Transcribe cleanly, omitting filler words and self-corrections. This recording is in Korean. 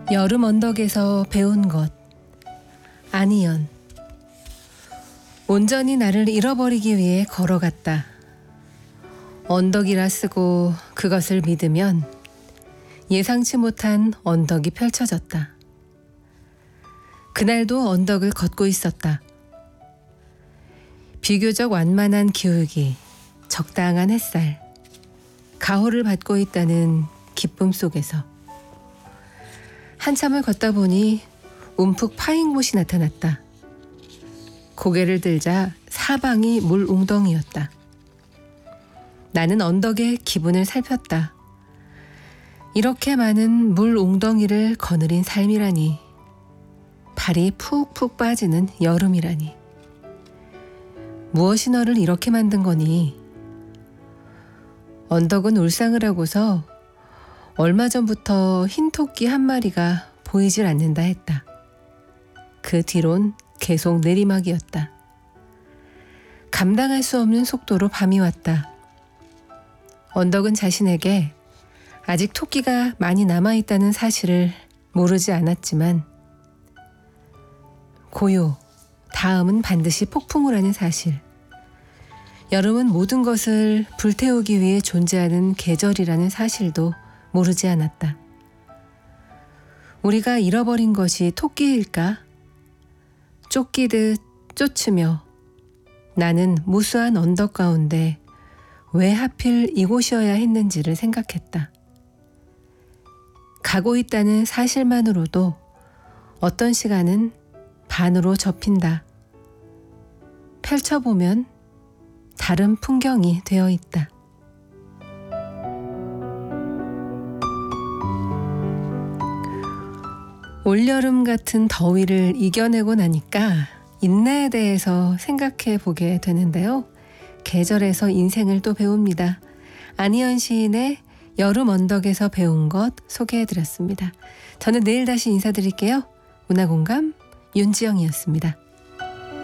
여름 언덕에서 배운 것. 안희연. 온전히 나를 잃어버리기 위해 걸어갔다. 언덕이라 쓰고 그것을 믿으면 예상치 못한 언덕이 펼쳐졌다. 그날도 언덕을 걷고 있었다. 비교적 완만한 기울기, 적당한 햇살, 가호를 받고 있다는 기쁨 속에서 한참을 걷다 보니 움푹 파인 곳이 나타났다. 고개를 들자 사방이 물 웅덩이였다. 나는 언덕의 기분을 살폈다. 이렇게 많은 물 웅덩이를 거느린 삶이라니. 발이 푹푹 빠지는 여름이라니. 무엇이 너를 이렇게 만든 거니? 언덕은 울상을 하고서 얼마 전부터 흰 토끼 한 마리가 보이질 않는다 했다. 그 뒤론 계속 내리막이었다. 감당할 수 없는 속도로 밤이 왔다. 언덕은 자신에게 아직 토끼가 많이 남아있다는 사실을 모르지 않았지만 고요, 다음은 반드시 폭풍을 하는 사실. 여름은 모든 것을 불태우기 위해 존재하는 계절이라는 사실도 모르지 않았다. 우리가 잃어버린 것이 토끼일까? 쫓기듯 쫓으며 나는 무수한 언덕 가운데 왜 하필 이곳이어야 했는지를 생각했다. 가고 있다는 사실만으로도 어떤 시간은 반으로 접힌다. 펼쳐보면 다른 풍경이 되어 있다. 올여름 같은 더위를 이겨내고 나니까 인내에 대해서 생각해 보게 되는데요. 계절에서 인생을 또 배웁니다. 안희연 시인의 여름 언덕에서 배운 것 소개해드렸습니다. 저는 내일 다시 인사드릴게요. 문화공감 윤지영이었습니다.